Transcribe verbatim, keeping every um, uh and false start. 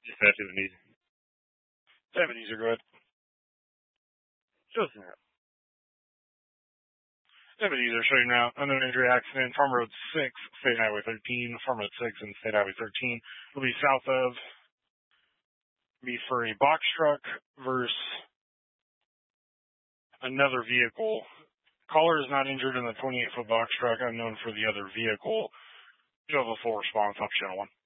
Just that Ebenezer. Ebenezer, go ahead. Just that. Ebenezer, showing now. Unknown injury accident. Farm Road six, State Highway thirteen. Farm Road six and State Highway thirteen. Will be south of. Be for a box truck versus another vehicle. Caller is not injured in the twenty-eight foot box truck. Unknown for the other vehicle. You have a full response, option one.